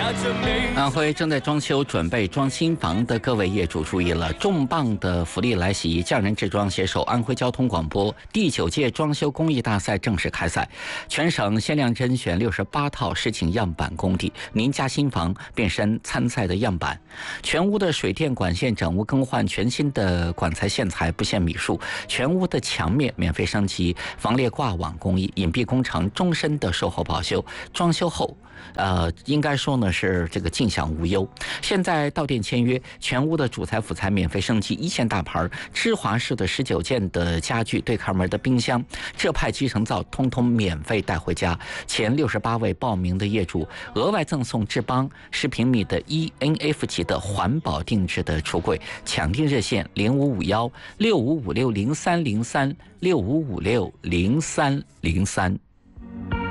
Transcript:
安徽正在装修准备装新房的各位业主注意了，重磅的福利来袭！匠人制装携手安徽交通广播第9届装修工艺大赛正式开赛，全省限量甄选68套实景样板工地，您家新房变身参赛的样板。全屋的水电管线整屋更换全新的管材线材，不限米数，全屋的墙面免费升级，防裂挂网工艺，隐蔽工程，终身的售后保修，装修后应该说呢是这个尽享无忧。现在到店签约，全屋的主材辅材免费升级，一线大牌芝华士的19件的家具，对开门的冰箱，浙派集成灶通通免费带回家。前68位报名的业主额外赠送志邦10平米的 ENF 级的环保定制的橱柜，抢订热线05516556030365560303。